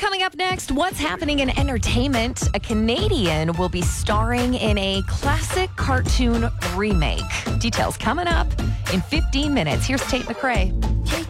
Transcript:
coming up next, what's happening in entertainment? A Canadian will be starring in a classic cartoon remake. Details coming up in 15 minutes. Here's Tate McRae.